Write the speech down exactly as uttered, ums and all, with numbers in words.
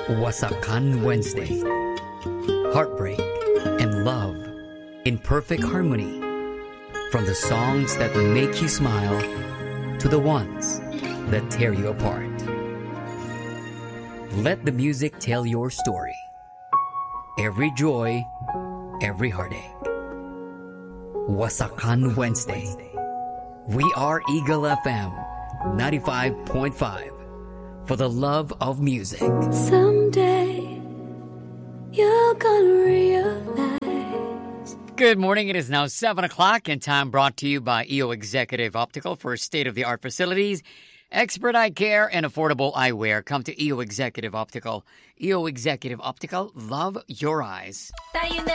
Wasakan Wednesday. Heartbreak and love in perfect harmony. From the songs that make you smile to the ones that tear you apart. Let the music tell your story. Every joy, every heartache. Wasakan Wednesday. We are Eagle F M ninety-five point five for the love of music. Someday you're gonna realize. Good morning. It is now seven o'clock and time brought to you by E O Executive Optical for state-of-the-art facilities, expert eye care, and affordable eyewear. Come to E O Executive Optical. E O Executive Optical, love your eyes. Tayo na